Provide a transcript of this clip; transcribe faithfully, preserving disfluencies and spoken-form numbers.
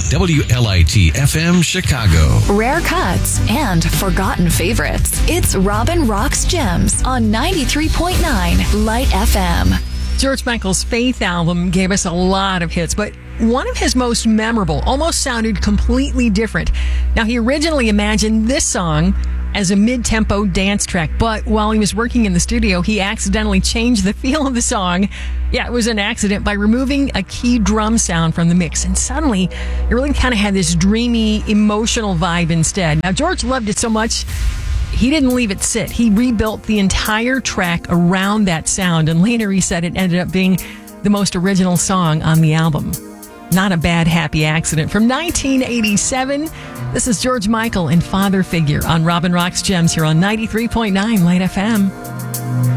W L I T F M Chicago. Rare cuts and forgotten favorites. It's Robin Rocks Gems on ninety-three point nine Light F M. George Michael's Faith album gave us a lot of hits, but one of his most memorable almost sounded completely different. Now, he originally imagined this song as a mid-tempo dance track, but while he was working in the studio, he accidentally changed the feel of the song. Yeah, it was an accident by removing a key drum sound from the mix, and suddenly it really kind of had this dreamy, emotional vibe instead. Now, George loved it so much, he didn't leave it sit. He rebuilt the entire track around that sound, and later he said it ended up being the most original song on the album. Not a bad happy accident. From nineteen eighty-seven, this is George Michael and Father Figure on Robin Rocks Gems here on ninety-three point nine Light F M.